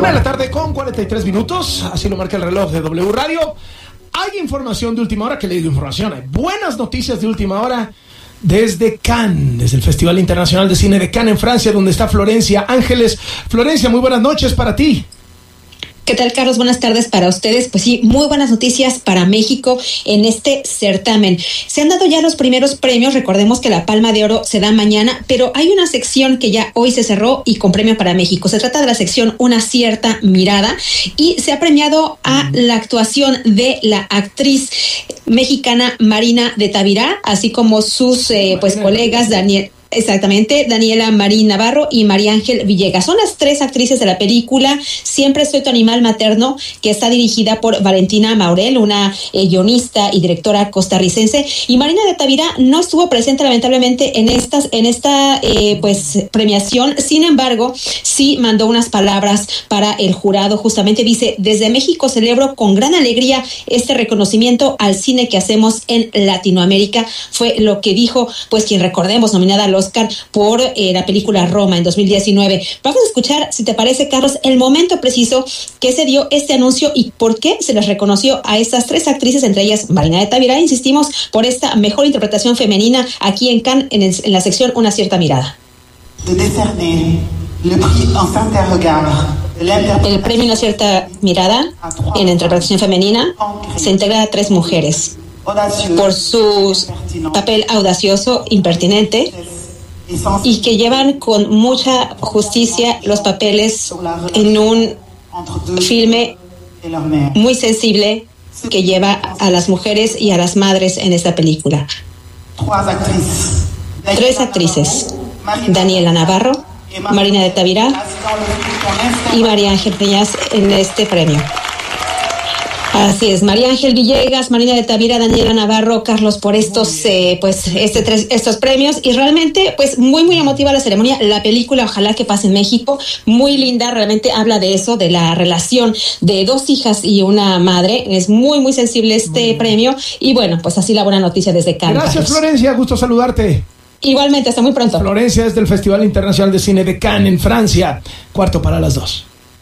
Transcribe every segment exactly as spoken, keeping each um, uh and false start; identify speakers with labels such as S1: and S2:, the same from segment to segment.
S1: Una de la tarde con cuarenta y tres minutos, así lo marca el reloj de W Radio. Hay información de última hora, que le digo información, hay buenas noticias de última hora desde Cannes, desde el Festival Internacional de Cine de Cannes en Francia, donde está Florencia Ángeles. Florencia, muy buenas noches para ti.
S2: ¿Qué tal, Carlos? Buenas tardes para ustedes. Pues sí, muy buenas noticias para México en este certamen. Se han dado ya los primeros premios, recordemos que la Palma de Oro se da mañana, pero hay una sección que ya hoy se cerró y con premio para México. Se trata de la sección Una cierta mirada y se ha premiado a la actuación de la actriz mexicana Marina de Tavira, así como sus eh, pues colegas Daniel... Exactamente, Daniela Marín Navarro y María Ángel Villegas. Son las tres actrices de la película Siempre soy tu animal materno, que está dirigida por Valentina Maurel, una eh, guionista y directora costarricense. Y Marina de Tavira no estuvo presente lamentablemente en estas, en esta eh, pues premiación. Sin embargo, sí mandó unas palabras para el jurado. Justamente dice: desde México celebro con gran alegría este reconocimiento al cine que hacemos en Latinoamérica. Fue lo que dijo, pues quien recordemos, nominada al Oscar por eh, la película Roma en dos mil diecinueve. Vamos a escuchar, si te parece, Carlos, el momento preciso que se dio este anuncio y por qué se les reconoció a estas tres actrices, entre ellas Marina de Tavira, insistimos, por esta mejor interpretación femenina aquí en Cannes, en, el, en la sección Una cierta mirada. El premio Una cierta mirada en la interpretación femenina se integra a tres mujeres por su papel audacioso, impertinente, y que llevan con mucha justicia los papeles en un filme muy sensible que lleva a las mujeres y a las madres en esta película. Tres actrices: Daniela Navarro, Marina de Tavira y María Ángel Villegas en este premio. Así es, María Ángel Villegas, Marina de Tavira, Daniela Navarro, Carlos, por estos eh, pues este tres, estos premios, y realmente pues muy muy emotiva la ceremonia. La película ojalá que pase en México, muy linda, realmente habla de eso, de la relación de dos hijas y una madre. Es muy muy sensible este muy premio y bueno, pues así la buena noticia desde Cannes.
S1: Gracias,
S2: Carlos.
S1: Florencia, gusto saludarte.
S2: Igualmente, hasta muy pronto.
S1: Florencia es del Festival Internacional de Cine de Cannes en Francia. Cuarto para las dos.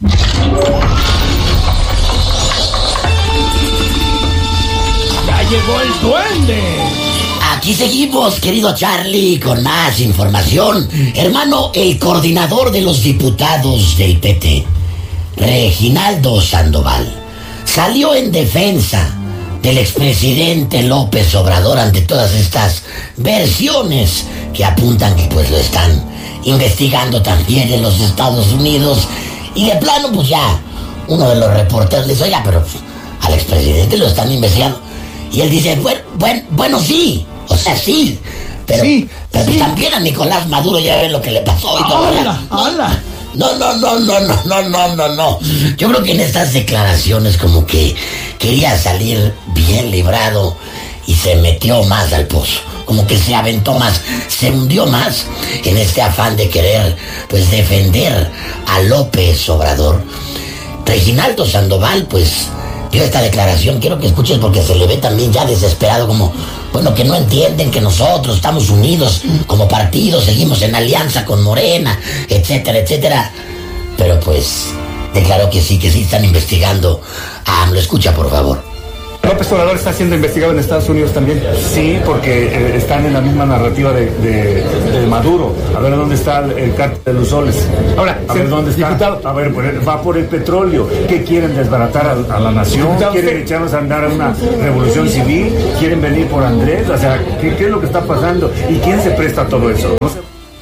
S1: Llegó el duende.
S3: Aquí seguimos, querido Charlie, con más información. Hermano, el coordinador de los diputados del P T, Reginaldo Sandoval, salió en defensa del expresidente López Obrador ante todas estas versiones que apuntan que pues lo están investigando también en los Estados Unidos. Y de plano, pues ya, uno de los reporteros le dice: oiga, pero al expresidente lo están investigando. Y él dice: bueno, bueno, bueno sí, o sea, sí, pero,
S1: sí,
S3: pero
S1: sí.
S3: también a Nicolás Maduro ya ven lo que le pasó. Y todo,
S1: ¡Hala, hala!
S3: No, no, no, no, no, no, no, no, no. Yo creo que en estas declaraciones como que quería salir bien librado y se metió más al pozo. Como que se aventó más, se hundió más en este afán de querer, pues, defender a López Obrador. Reginaldo Sandoval, pues, dio esta declaración, quiero que escuches porque se le ve también ya desesperado, como, bueno, que no entienden que nosotros estamos unidos como partido, seguimos en alianza con Morena, etcétera, etcétera. Pero pues, declaró que sí, que sí están investigando a AMLO. Escucha, por favor.
S4: ¿López Obrador está siendo investigado en Estados Unidos también? Sí, porque eh, están en la misma narrativa de, de, de Maduro. A ver dónde está el, el cártel de los soles. Ahora, a ver dónde está. Diputado, a ver, por el, va por el petróleo. ¿Qué quieren? ¿Desbaratar a, a la nación? Diputado, ¿quieren usted... echarnos a andar a una revolución civil? ¿Quieren venir por Andrés? O sea, ¿qué, qué es lo que está pasando? ¿Y quién se presta a todo eso? ¿No se...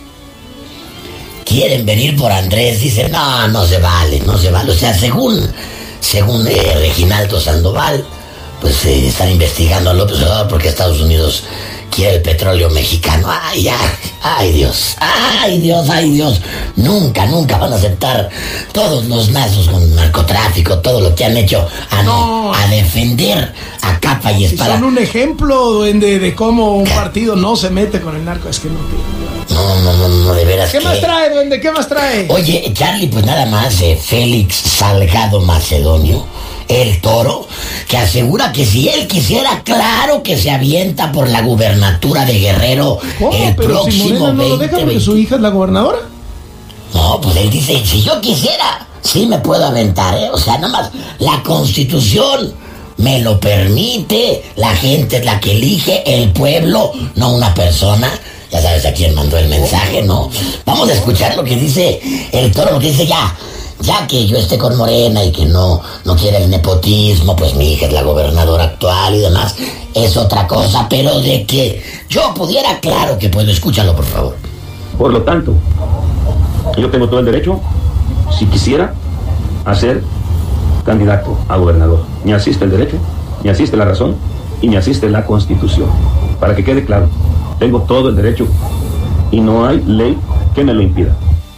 S3: Quieren venir por Andrés, dice, no, no se vale, no se vale. O sea, según, según eh, Reginaldo Sandoval, pues eh, están investigando a López Obrador porque Estados Unidos quiere el petróleo mexicano. Ay, ay, ay Dios, ay Dios, ay Dios. Nunca, nunca van a aceptar todos los lazos con narcotráfico, todo lo que han hecho a, no. a defender a capa y espada.
S1: Son un ejemplo de, de cómo un partido no se mete con el narco. Es que no
S3: No, no, no, no, de veras.
S1: ¿Qué
S3: que...
S1: más trae, duende? ¿Qué más trae?
S3: Oye, Charlie, pues nada más, eh, Félix Salgado Macedonio, el Toro, que asegura que si él quisiera, claro que se avienta por la gubernatura de Guerrero.
S1: ¿Cómo?
S3: El
S1: Pero
S3: próximo
S1: si Morena no lo deja porque su hija es la gobernadora.
S3: No, pues él dice, si yo quisiera, sí me puedo aventar, ¿eh? O sea, nada más, la Constitución me lo permite, la gente es la que elige, el pueblo, no una persona. Ya sabes a quién mandó el mensaje, ¿no? Vamos a escuchar lo que dice el Toro, lo que dice ya. Ya que yo esté con Morena y que no, no quiera el nepotismo, pues mi hija es la gobernadora actual y demás, es otra cosa, pero de que yo pudiera, claro que puedo. Escúchalo, por favor.
S5: Por lo tanto, yo tengo todo el derecho, si quisiera, a ser candidato a gobernador. Ni asiste el derecho, ni asiste la razón, y ni asiste la Constitución. Para que quede claro, tengo todo el derecho y no hay ley que me lo impida.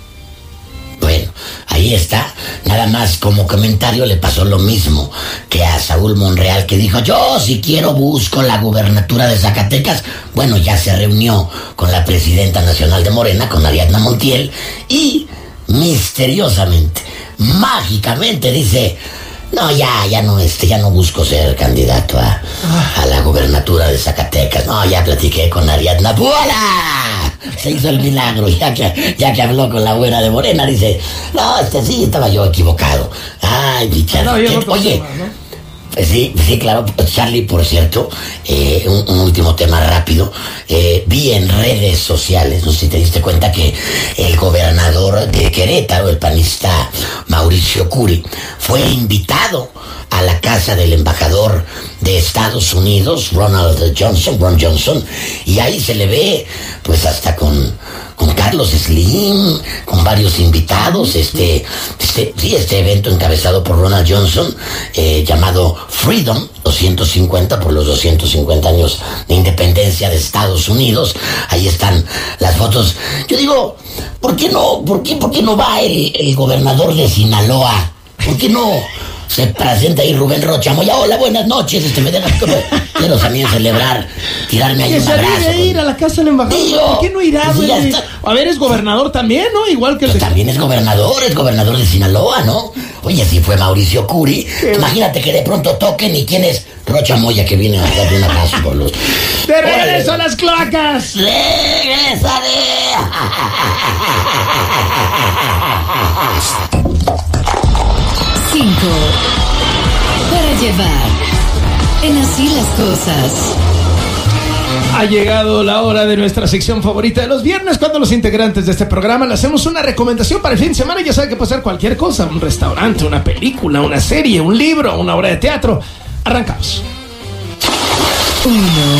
S3: Bueno, ahí está. Nada más como comentario, le pasó lo mismo que a Saúl Monreal, que dijo, yo si quiero busco la gubernatura de Zacatecas. Bueno, ya se reunió con la presidenta nacional de Morena, con Ariadna Montiel, y misteriosamente, mágicamente dice, no, ya, ya no, este, ya no busco ser candidato a, a la gubernatura de Zacatecas. No, ya platiqué con Ariadna. ¡Voilà! Se hizo el milagro, ya que, ya que habló con la buena de Morena, dice, no, este sí, estaba yo equivocado. Ay, mi Charlie. No, oye, ¿no? Pues sí, sí, claro, Charlie, por cierto, eh, un, un último tema rápido. Eh, vi en redes sociales, no sé si te diste cuenta, que el gobernador de Querétaro, el panista Mauricio Curi, fue invitado a la casa del embajador de Estados Unidos, Ronald Johnson, Ron Johnson, y ahí se le ve, pues hasta con, con Carlos Slim, con varios invitados, este, este, sí, este evento encabezado por Ronald Johnson, eh, llamado Freedom doscientos cincuenta, por los doscientos cincuenta años de independencia de Estados Unidos. Ahí están las fotos. Yo digo, ¿por qué no, por qué, por qué no va el, el gobernador de Sinaloa? ¿Por qué no se presenta ahí Rubén Rocha Moya? Hola, buenas noches, este me deja, quiero también celebrar, tirarme ahí un abrazo.
S1: Que se ir a la casa del embajador. Digo, ¿por qué no irá, güey? Pues a ver, es gobernador también, ¿no? Igual que el
S3: pues
S1: de...
S3: También es gobernador, es gobernador de Sinaloa, ¿no? Oye, si fue Mauricio Curi, imagínate que de pronto toquen y quién es Rocha Moya, que viene a darle un abrazo por los...
S1: ¡De regreso a las cloacas!
S3: ¡Regresaré!
S6: Cinco para llevar en Así las Cosas.
S1: Ha llegado la hora de nuestra sección favorita de los viernes, cuando los integrantes de este programa le hacemos una recomendación para el fin de semana. Ya sabe que puede ser cualquier cosa: un restaurante, una película, una serie, un libro, una obra de teatro. Arrancamos.
S6: Uno.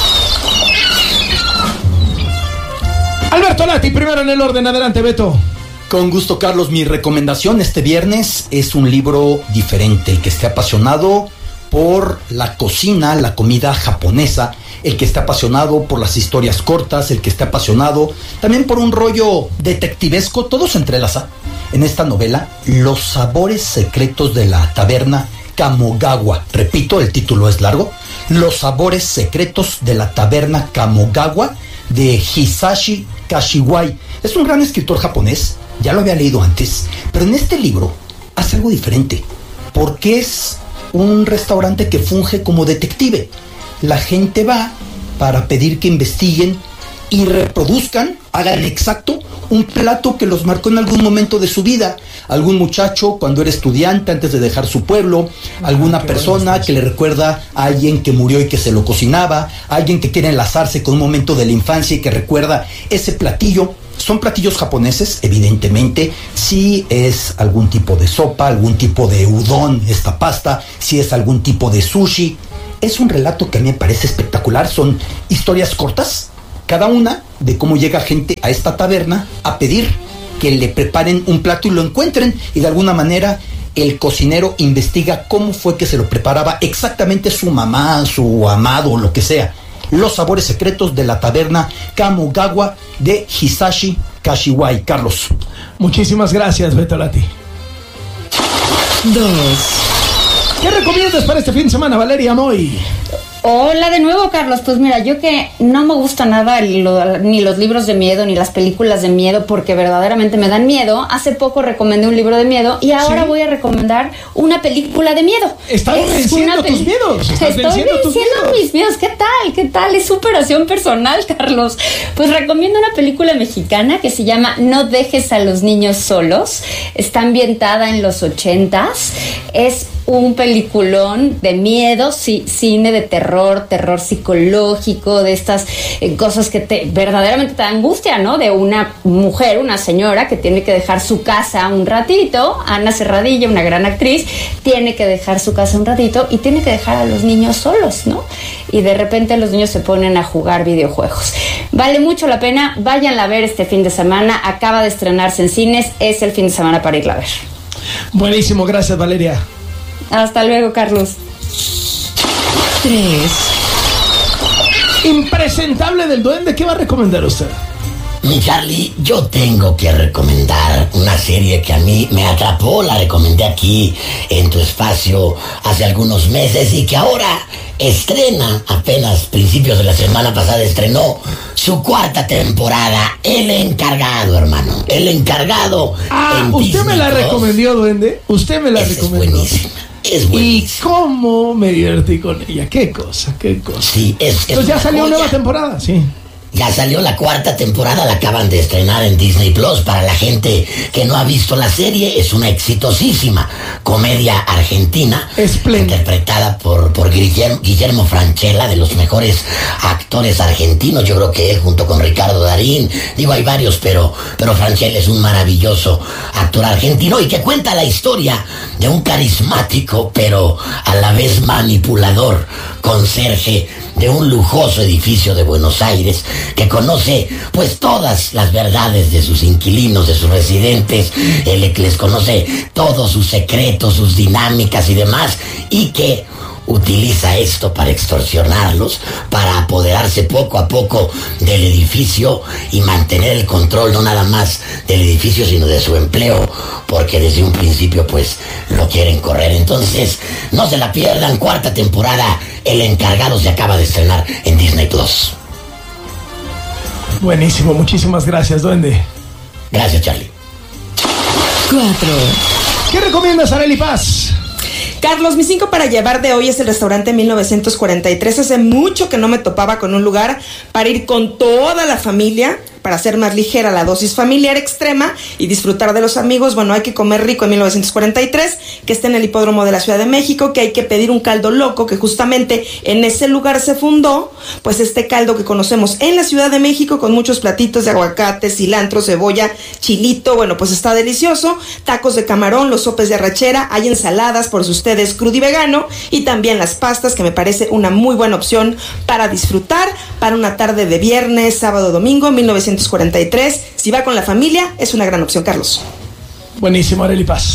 S1: Alberto Lati, primero en el orden. Adelante, Beto.
S7: Con gusto, Carlos. Mi recomendación este viernes es un libro diferente. El que esté apasionado por la cocina, la comida japonesa, el que esté apasionado por las historias cortas, el que esté apasionado también por un rollo detectivesco, todo se entrelaza en esta novela, Los sabores secretos de la taberna Kamogawa. Repito, el título es largo. Los sabores secretos de la taberna Kamogawa, de Hisashi Kashiwai. Es un gran escritor japonés, ya lo había leído antes, pero en este libro hace algo diferente, porque es un restaurante que funge como detective. La gente va para pedir que investiguen y reproduzcan, hagan exacto un plato que los marcó en algún momento de su vida. Algún muchacho cuando era estudiante antes de dejar su pueblo, alguna persona que le recuerda a alguien que murió y que se lo cocinaba, alguien que quiere enlazarse con un momento de la infancia y que recuerda ese platillo. Son platillos japoneses, evidentemente. Si es algún tipo de sopa, algún tipo de udon, esta pasta, si es algún tipo de sushi. Es un relato que a mí me parece espectacular. Son historias cortas, cada una de cómo llega gente a esta taberna a pedir que le preparen un plato y lo encuentren, y de alguna manera el cocinero investiga cómo fue que se lo preparaba exactamente su mamá, su amado, lo que sea. Los sabores secretos de la taberna Kamogawa, de Hisashi Kashiwai. Carlos.
S1: Muchísimas gracias, Beto Lati.
S6: Dos.
S1: ¿Qué recomiendas para este fin de semana, Valeria Moy?
S8: Hola de nuevo, Carlos. Pues mira, yo que no me gusta nada el, lo, ni los libros de miedo ni las películas de miedo porque verdaderamente me dan miedo. Hace poco recomendé un libro de miedo y ahora ¿sí? voy a recomendar una película de miedo.
S1: Estás venciendo tus miedos. Estás
S8: Estoy
S1: venciendo tus
S8: venciendo mis miedos. ¿Qué tal? ¿Qué tal? Es superación personal, Carlos. Pues recomiendo una película mexicana que se llama No dejes a los niños solos. Está ambientada en los ochentas. Es un peliculón de miedo, sí, cine de terror, terror psicológico, de estas eh, cosas que te verdaderamente te da angustia, ¿no? De una mujer, una señora que tiene que dejar su casa un ratito, Ana Serradilla, una gran actriz, tiene que dejar su casa un ratito y tiene que dejar a los niños solos, ¿no? Y de repente los niños se ponen a jugar videojuegos. Vale mucho la pena, váyanla a ver este fin de semana, acaba de estrenarse en cines, es el fin de semana para irla a ver.
S1: Buenísimo, gracias Valeria.
S8: Hasta luego, Carlos.
S6: Tres.
S1: Impresentable del Duende, ¿qué va a recomendar usted?
S3: Mi Charlie, yo tengo que recomendar una serie que a mí me atrapó, la recomendé aquí en tu espacio hace algunos meses y que ahora estrena, apenas principios de la semana pasada estrenó su cuarta temporada, El Encargado, hermano. El Encargado.
S1: Ah, usted Disney me la Plus. recomendó, Duende. Usted me la
S3: Esa
S1: recomendó.
S3: Es buenísima. Es buenísima.
S1: ¿Y cómo me divertí con ella? ¿Qué cosa? ¿Qué cosa?
S3: Sí, es, es
S1: Entonces ya salió
S3: joya.
S1: nueva temporada, sí.
S3: Ya salió la cuarta temporada, la acaban de estrenar en Disney Plus. Para la gente que no ha visto la serie, es una exitosísima comedia argentina,
S1: Espléndida,
S3: interpretada por, por Guillermo, Guillermo Francella, de los mejores actores argentinos. Yo creo que él, junto con Ricardo Darín, digo, hay varios, pero, pero Francella es un maravilloso actor argentino y que cuenta la historia de un carismático, pero a la vez manipulador conserje de un lujoso edificio de Buenos Aires, que conoce pues todas las verdades de sus inquilinos, de sus residentes, él les conoce todos sus secretos, sus dinámicas y demás, y que utiliza esto para extorsionarlos, para apoderarse poco a poco del edificio y mantener el control no nada más del edificio sino de su empleo, porque desde un principio pues lo quieren correr. Entonces no se la pierdan, cuarta temporada, El Encargado, se acaba de estrenar en Disney Plus.
S1: Buenísimo, muchísimas gracias, Duende.
S3: Gracias, Charlie.
S6: Cuatro.
S1: ¿Qué recomiendas, Arely Paz?
S9: Carlos, mi cinco para llevar de hoy es el restaurante mil novecientos cuarenta y tres. Hace mucho que no me topaba con un lugar para ir con toda la familia, para hacer más ligera la dosis familiar extrema y disfrutar de los amigos. Bueno, hay que comer rico en mil novecientos cuarenta y tres, que está en el Hipódromo de la Ciudad de México, que hay que pedir un caldo loco, que justamente en ese lugar se fundó, pues este caldo que conocemos en la Ciudad de México, con muchos platitos de aguacate, cilantro, cebolla, chilito, bueno, pues está delicioso. Tacos de camarón, los sopes de arrachera, hay ensaladas por si ustedes crudo y vegano, y también las pastas, que me parece una muy buena opción para disfrutar, para una tarde de viernes, sábado, domingo, mil novecientos cuarenta y tres. Si va con la familia, es una gran opción, Carlos.
S1: Buenísimo, Arely Paz.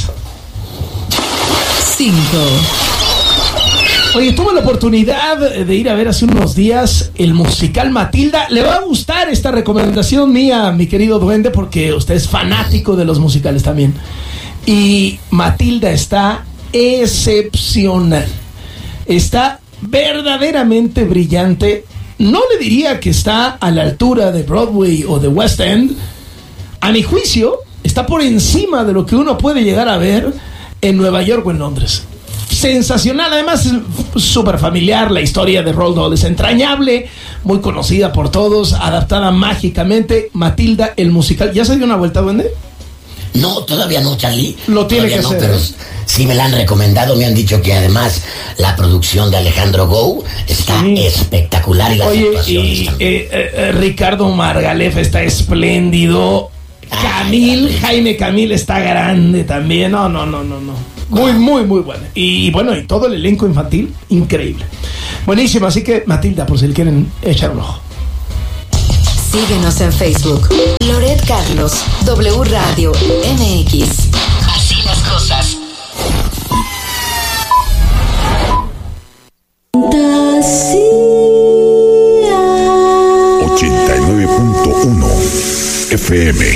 S6: Cinco.
S1: Oye, tuve la oportunidad de ir a ver hace unos días el musical Matilda. Le va a gustar esta recomendación mía, mi querido Duende, porque usted es fanático de los musicales también. Y Matilda está excepcional. Está verdaderamente brillante. No le diría que está a la altura de Broadway o de West End. A mi juicio, está por encima de lo que uno puede llegar a ver en Nueva York o en Londres. Sensacional, además es súper familiar. La historia de Roald Dahl es entrañable, muy conocida por todos, adaptada mágicamente. Matilda, el musical. ¿Ya se dio una vuelta, Duende?
S3: No, todavía no, Charlie.
S1: Lo tiene
S3: todavía
S1: que
S3: no,
S1: hacer.
S3: Pero sí me la han recomendado, me han dicho que además la producción de Alejandro Gou está sí. espectacular y las
S1: Oye,
S3: actuaciones
S1: y
S3: también.
S1: Eh, eh, Ricardo Margalef está espléndido. Camil, Ay, Jaime Camil está grande también. No, no, no, no, no. Muy, muy, muy bueno. Y bueno, y todo el elenco infantil, increíble. Buenísimo, así que Matilda, por si le quieren echar un ojo.
S6: Síguenos en Facebook. Loret Carlos, W Radio M X. Así las cosas.
S10: ochenta y nueve punto uno F M.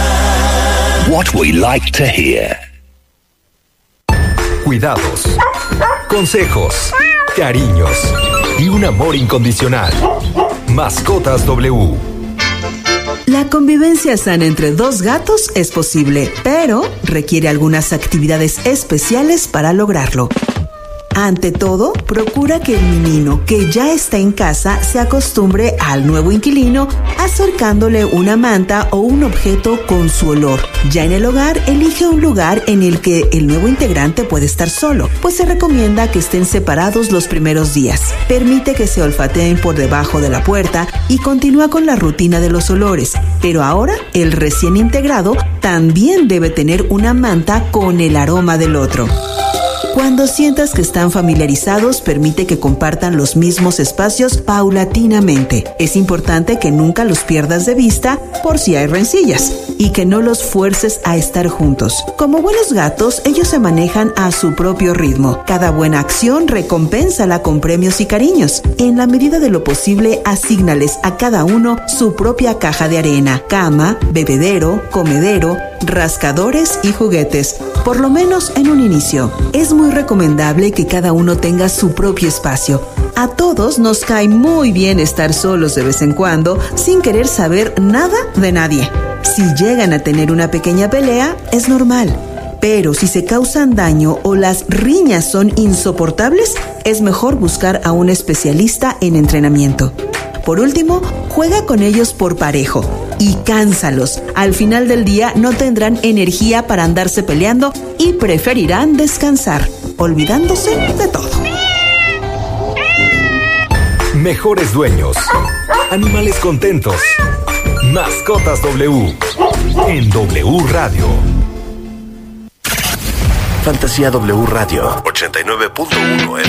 S10: What we like to hear.
S11: Cuidados. consejos, cariños y un amor incondicional. Mascotas W.
S12: La convivencia sana entre dos gatos es posible, pero requiere algunas actividades especiales para lograrlo. Ante todo, procura que el menino que ya está en casa se acostumbre al nuevo inquilino acercándole una manta o un objeto con su olor. Ya en el hogar, elige un lugar en el que el nuevo integrante puede estar solo, pues se recomienda que estén separados los primeros días. Permite que se olfateen por debajo de la puerta y continúa con la rutina de los olores. Pero ahora, el recién integrado también debe tener una manta con el aroma del otro. Cuando sientas que están familiarizados, permite que compartan los mismos espacios paulatinamente. Es importante que nunca los pierdas de vista por si hay rencillas y que no los fuerces a estar juntos. Como buenos gatos, ellos se manejan a su propio ritmo. Cada buena acción recompénsala con premios y cariños. En la medida de lo posible, asígnales a cada uno su propia caja de arena, cama, bebedero, comedero, rascadores y juguetes, por lo menos en un inicio. Es muy recomendable que cada uno tenga su propio espacio. A todos nos cae muy bien estar solos de vez en cuando, sin querer saber nada de nadie. Si llegan a tener una pequeña pelea, es normal. Pero si se causan daño o las riñas son insoportables, es mejor buscar a un especialista en entrenamiento. Por último, juega con ellos por parejo y cánsalos. Al final del día no tendrán energía para andarse peleando y preferirán descansar, olvidándose de todo.
S11: Mejores dueños. Animales contentos. Mascotas W. En W Radio.
S13: Fantasía W Radio ochenta y nueve punto uno